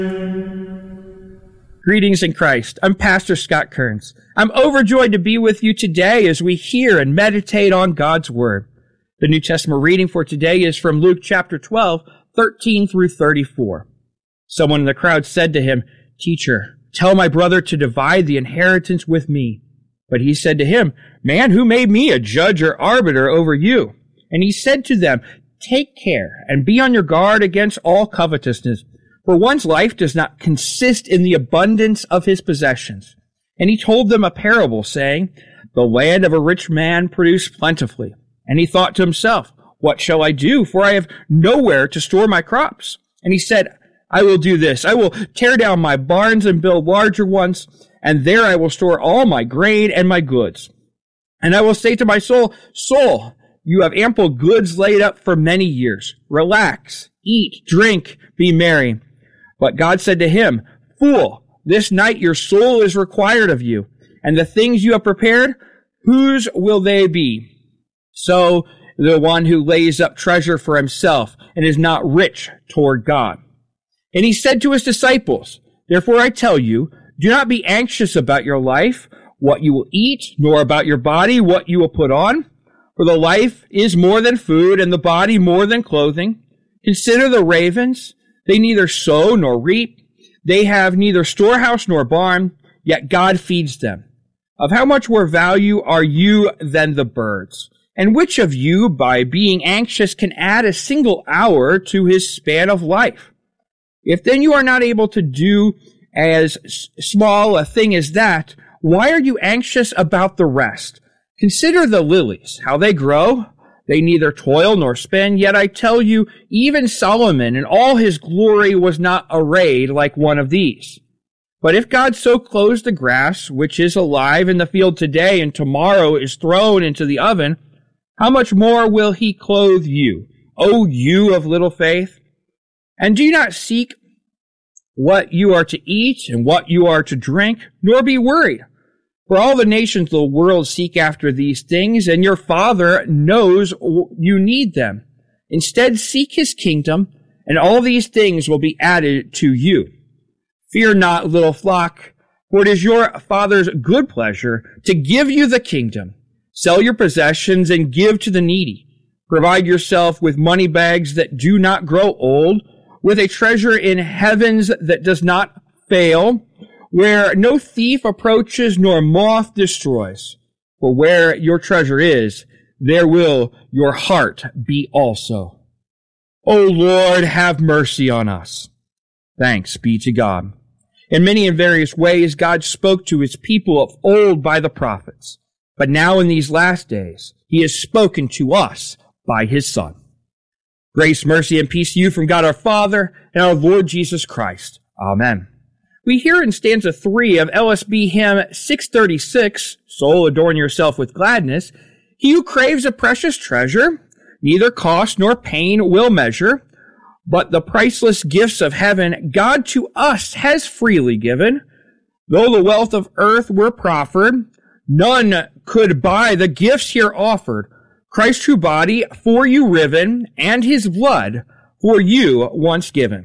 Greetings in Christ. I'm Pastor Scott Kearns. I'm overjoyed to be with you today as we hear and meditate on God's Word. The New Testament reading for today is from Luke chapter 12, 13 through 34. Someone in the crowd said to him, "Teacher, tell my brother to divide the inheritance with me." But he said to him, "Man, who made me a judge or arbiter over you?" And he said to them, "Take care and be on your guard against all covetousness. For one's life does not consist in the abundance of his possessions." And he told them a parable, saying, "The land of a rich man produced plentifully. And he thought to himself, 'What shall I do? For I have nowhere to store my crops.' And he said, 'I will do this. I will tear down my barns and build larger ones, and there I will store all my grain and my goods. And I will say to my soul, Soul, you have ample goods laid up for many years. Relax, eat, drink, be merry.' But God said to him, 'Fool, this night your soul is required of you, and the things you have prepared, whose will they be?' So the one who lays up treasure for himself and is not rich toward God." And he said to his disciples, "Therefore I tell you, do not be anxious about your life, what you will eat, nor about your body, what you will put on. For the life is more than food, and the body more than clothing. Consider the ravens. They neither sow nor reap. They have neither storehouse nor barn, yet God feeds them. Of how much more value are you than the birds? And which of you, by being anxious, can add a single hour to his span of life? If then you are not able to do as small a thing as that, why are you anxious about the rest? Consider the lilies, how they grow. They neither toil nor spin, yet I tell you, even Solomon in all his glory was not arrayed like one of these. But if God so clothes the grass, which is alive in the field today and tomorrow is thrown into the oven, how much more will he clothe you, O you of little faith? And do you not seek what you are to eat and what you are to drink, nor be worried? For all the nations of the world seek after these things, and your Father knows you need them. Instead, seek his kingdom, and all these things will be added to you. Fear not, little flock, for it is your Father's good pleasure to give you the kingdom. Sell your possessions and give to the needy. Provide yourself with money bags that do not grow old, with a treasure in heavens that does not fail, where no thief approaches nor moth destroys. For where your treasure is, there will your heart be also. O Lord, have mercy on us. Thanks be to God. In many and various ways, God spoke to his people of old by the prophets. But now in these last days, he has spoken to us by his Son. Grace, mercy, and peace to you from God our Father and our Lord Jesus Christ. Amen. We hear in stanza 3 of LSB hymn 636, "Soul, adorn yourself with gladness," "He who craves a precious treasure, neither cost nor pain will measure, but the priceless gifts of heaven God to us has freely given. Though the wealth of earth were proffered, none could buy the gifts here offered. Christ's true body for you riven, and his blood for you once given."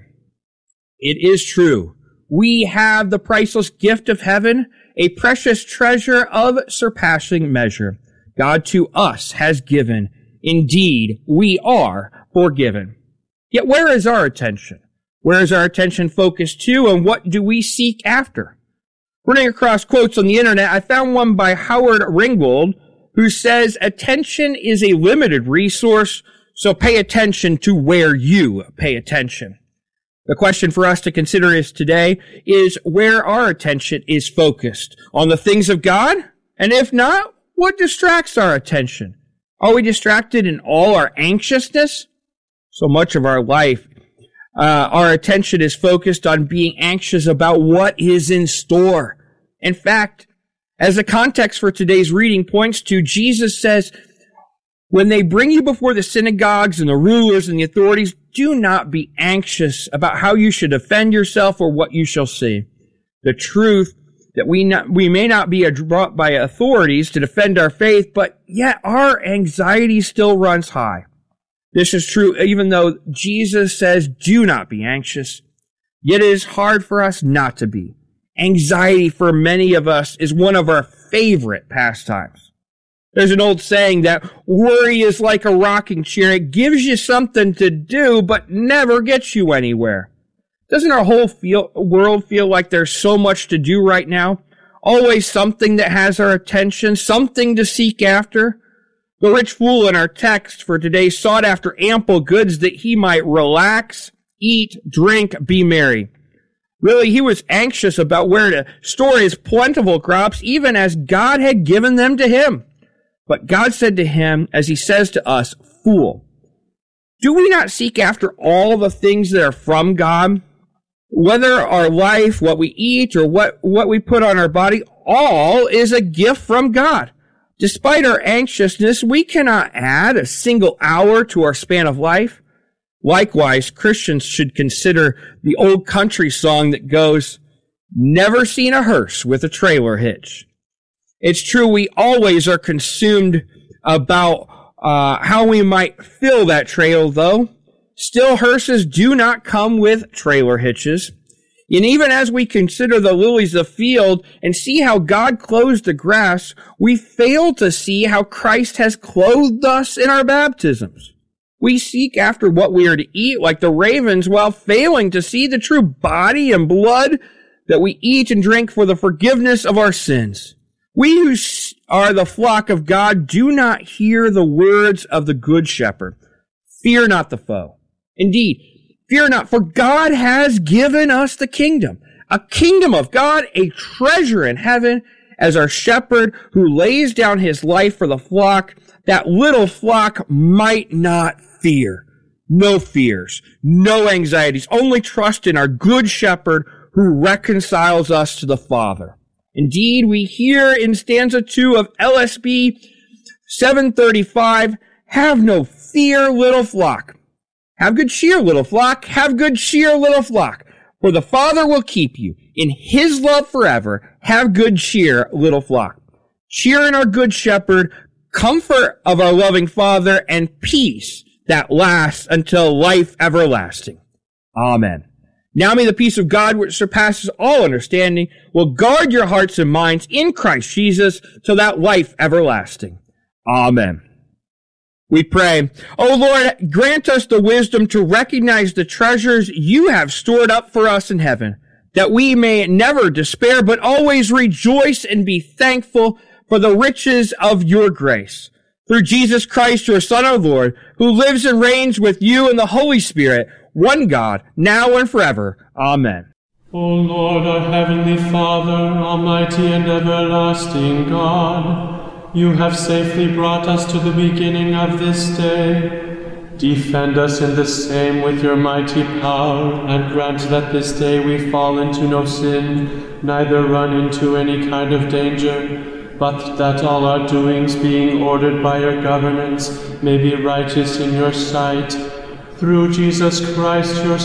It is true. We have the priceless gift of heaven, a precious treasure of surpassing measure. God to us has given. Indeed, we are forgiven. Yet where is our attention? Where is our attention focused to, and what do we seek after? Running across quotes on the internet, I found one by Howard Ringwald, who says, "Attention is a limited resource, so pay attention to where you pay attention." The question for us to consider is today is where our attention is focused, on the things of God? And if not, what distracts our attention? Are we distracted in all our anxiousness? So much of our life, our attention is focused on being anxious about what is in store. In fact, as the context for today's reading points to, Jesus says, when they bring you before the synagogues and the rulers and the authorities, do not be anxious about how you should defend yourself or what you shall see. The truth that we may not be brought by authorities to defend our faith, but yet our anxiety still runs high. This is true even though Jesus says, do not be anxious. Yet it is hard for us not to be. Anxiety for many of us is one of our favorite pastimes. There's an old saying that worry is like a rocking chair. It gives you something to do, but never gets you anywhere. Doesn't our whole world feel like there's so much to do right now? Always something that has our attention, something to seek after. The rich fool in our text for today sought after ample goods that he might relax, eat, drink, be merry. Really, he was anxious about where to store his plentiful crops, even as God had given them to him. But God said to him, as he says to us, "Fool, do we not seek after all the things that are from God? Whether our life, what we eat, or what we put on our body, all is a gift from God. Despite our anxiousness, we cannot add a single hour to our span of life." Likewise, Christians should consider the old country song that goes, "Never seen a hearse with a trailer hitch." It's true, we always are consumed about how we might fill that trailer, though. Still, hearses do not come with trailer hitches. And even as we consider the lilies of the field and see how God clothes the grass, we fail to see how Christ has clothed us in our baptisms. We seek after what we are to eat like the ravens while failing to see the true body and blood that we eat and drink for the forgiveness of our sins. We who are the flock of God do not hear the words of the Good Shepherd. Fear not the foe. Indeed, fear not, for God has given us the kingdom, a kingdom of God, a treasure in heaven, as our shepherd who lays down his life for the flock, that little flock might not fear. No fears, no anxieties, only trust in our good shepherd who reconciles us to the Father. Indeed, we hear in stanza 2 of LSB 735, "Have no fear, little flock. Have good cheer, little flock. Have good cheer, little flock. For the Father will keep you in his love forever. Have good cheer, little flock." Cheer in our good shepherd, comfort of our loving Father, and peace that lasts until life everlasting. Amen. Now may the peace of God, which surpasses all understanding, will guard your hearts and minds in Christ Jesus till that life everlasting. Amen. We pray, O Lord, grant us the wisdom to recognize the treasures you have stored up for us in heaven, that we may never despair, but always rejoice and be thankful for the riches of your grace. Through Jesus Christ, your Son, our Lord, who lives and reigns with you in the Holy Spirit, one God, now and forever. Amen. O Lord, our heavenly Father, almighty and everlasting God, you have safely brought us to the beginning of this day. Defend us in the same with your mighty power, and grant that this day we fall into no sin, neither run into any kind of danger, but that all our doings, being ordered by your governance, may be righteous in your sight. Through Jesus Christ, your